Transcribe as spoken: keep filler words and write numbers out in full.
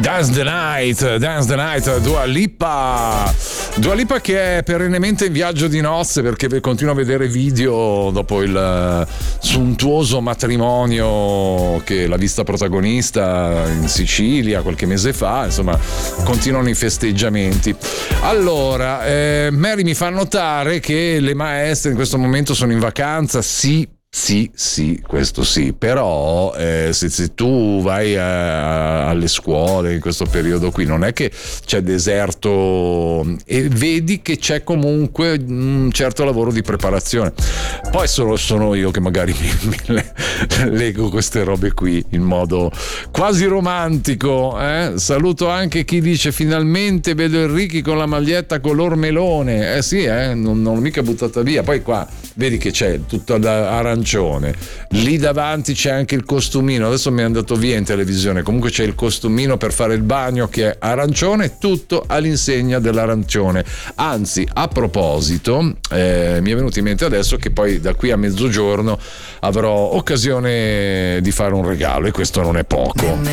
Dance the Night, Dance the Night, Dua Lipa. Dua Lipa che è perennemente in viaggio di nozze, perché continuo a vedere video dopo il sontuoso matrimonio che l'ha vista protagonista in Sicilia qualche mese fa. Insomma, continuano i festeggiamenti. Allora, eh, Mary mi fa notare che le maestre in questo momento sono in vacanza. Sì, Sì, sì, questo sì, però eh, se, se tu vai a, alle scuole in questo periodo qui non è che c'è deserto, e vedi che c'è comunque un certo lavoro di preparazione. Poi solo sono io che magari mi, mi leggo queste robe qui in modo quasi romantico, eh? Saluto anche chi dice finalmente vedo Enrichi con la maglietta color melone. Eh sì, eh, non, non l'ho mica buttata via. Poi qua vedi che c'è tutto da arancione, lì davanti c'è anche il costumino, adesso mi è andato via in televisione, comunque c'è il costumino per fare il bagno che è arancione, tutto all'insegna dell'arancione. Anzi, a proposito, eh, mi è venuto in mente adesso che poi da qui a mezzogiorno avrò occasione di fare un regalo, e questo non è poco.